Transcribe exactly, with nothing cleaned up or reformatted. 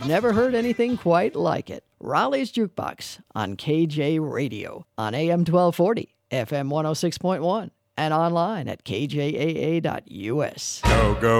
never heard anything quite like it. Raleigh's Jukebox on K J Radio on A M twelve forty, F M one oh six point one, and online at K J A A dot U S. Go, go.